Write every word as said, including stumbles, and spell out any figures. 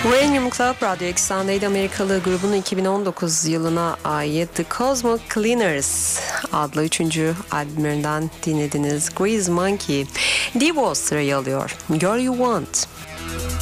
Uranium Club Radyo Eksen'deydi. Amerikalı grubun iki bin on dokuz yılına ait The Cosmic Cleaners adlı üçüncü albümlerinden dinlediniz. Grease Monkey. Devo sırayı alıyor. Girl You Want.